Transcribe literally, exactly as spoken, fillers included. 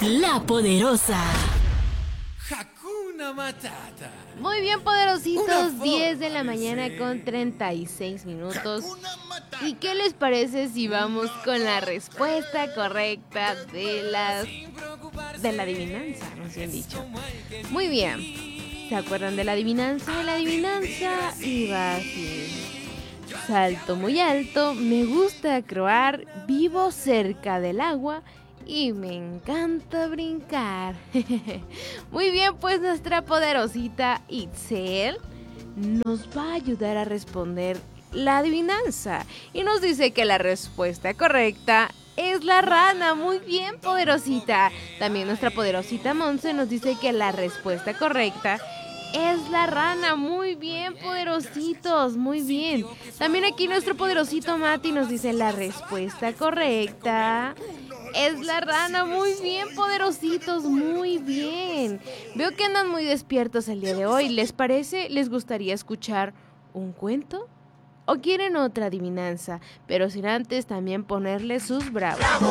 La Poderosa. Hakuna Matata. Muy bien, poderositos, diez de la mañana con treinta y seis minutos. ¿Y qué les parece si vamos con la respuesta correcta de las de la adivinanza, nos han dicho? Muy bien. ¿Se acuerdan de la adivinanza? La adivinanza iba así. Salto muy alto, me gusta croar, vivo cerca del agua y me encanta brincar. Muy bien, pues nuestra poderosita Itzel nos va a ayudar a responder la adivinanza. Y nos dice que la respuesta correcta es la rana. Muy bien, poderosita. También nuestra poderosita Monse nos dice que la respuesta correcta es la rana. Muy bien, poderositos, muy bien. También aquí nuestro poderosito Mati nos dice la respuesta correcta es la rana. Muy bien, poderositos, muy bien. Veo que andan muy despiertos el día de hoy. ¿Les parece? ¿Les gustaría escuchar un cuento? ¿O quieren otra adivinanza? Pero sin antes también ponerle sus bravos.